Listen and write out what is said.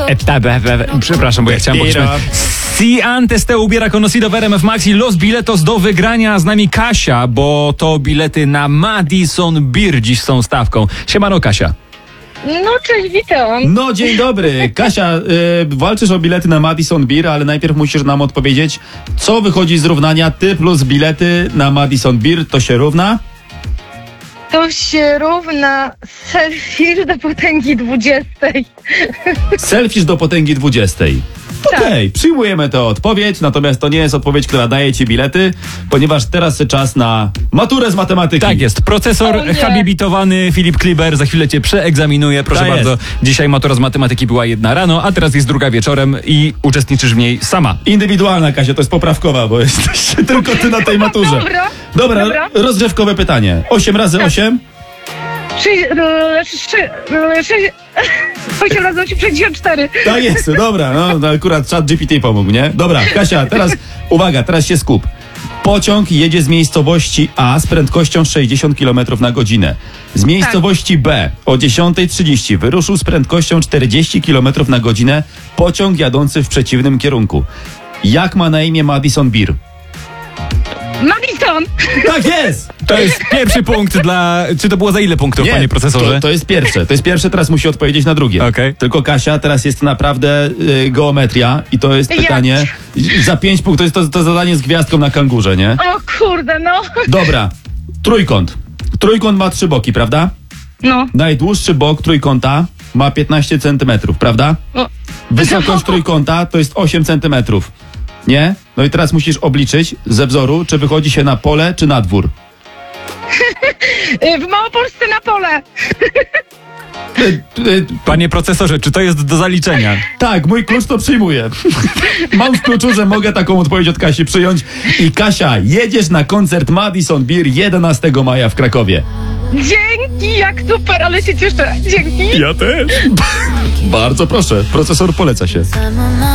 Przepraszam, bo ja chciałem powiedzieć. Si antes te hubiera conocido w RMF Max y los biletos do wygrania. Z nami Kasia, bo to bilety na Madison Beer dziś są stawką. Siemano, Kasia. No cześć, witam. No dzień dobry. Kasia, walczysz o bilety na Madison Beer, ale najpierw musisz nam odpowiedzieć, co wychodzi z równania ty plus bilety na Madison Beer, to się równa? To się równa selfie do potęgi 20. Selfish do potęgi 20. Okej, przyjmujemy tę odpowiedź, natomiast to nie jest odpowiedź, która daje ci bilety, ponieważ teraz czas na maturę z matematyki. Tak jest. Profesor O nie. habilitowany Filip Kliber za chwilę cię przeegzaminuje. Proszę Tak bardzo. jest. Dzisiaj matura z matematyki była 1 rano, a teraz jest 2 wieczorem i uczestniczysz w niej sama. Indywidualna, Kasia, to jest poprawkowa, bo jesteś tylko ty na tej maturze. Dobra, rozgrzewkowe pytanie. 8 razy 8? 8 razy 8, 64. Tak jest, dobra, no akurat czat GPT pomógł, nie? Dobra, Kasia, teraz uwaga, teraz się skup. Pociąg jedzie z miejscowości A z prędkością 60 km na godzinę. Z miejscowości B o 10:30 wyruszył z prędkością 40 km na godzinę pociąg jadący w przeciwnym kierunku. Jak ma na imię Madison Beer? Madison! Tak jest! To jest pierwszy punkt dla... Czy to było za ile punktów, panie profesorze? To jest pierwsze, teraz musi odpowiedzieć na drugie. Okej. Tylko Kasia, teraz jest naprawdę geometria i to jest pytanie za 5 punktów, to jest to zadanie z gwiazdką na kangurze, nie? O kurde, no. Dobra, trójkąt. Trójkąt ma 3 boki, prawda? No. Najdłuższy bok trójkąta ma 15 cm, prawda? O. Wysokość trójkąta to jest 8 cm. Nie? No i teraz musisz obliczyć ze wzoru, czy wychodzi się na pole, czy na dwór. W Małopolsce na pole. Panie profesorze, czy to jest do zaliczenia? Tak, mój klucz to przyjmuję. Mam w kluczu, że mogę taką odpowiedź od Kasi przyjąć. I Kasia, jedziesz na koncert Madison Beer 11 maja w Krakowie. Dzięki, jak super, ale się cieszę. Dzięki. Ja też. Bardzo proszę, procesor poleca się.